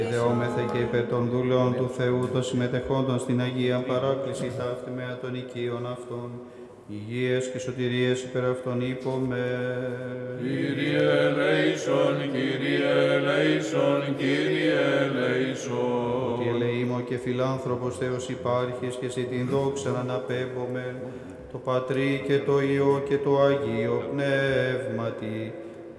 Ιδεόμεθα και υπέρ των δούλων του Θεού, των συμμετεχόντων στην Αγία Παράκληση, ταύτιμε των οικείων αυτών, υγείας και σωτηρίας υπέρ αυτών είπομε. Κύριε ελέησον, Κύριε ελέησον, Κύριε ελέησον. Ότι ελεήμων και φιλάνθρωπος Θεός υπάρχεις και σε την δόξα να αναπέμπομεν, το Πατρί και το Υιό και το Αγίο Πνεύματι,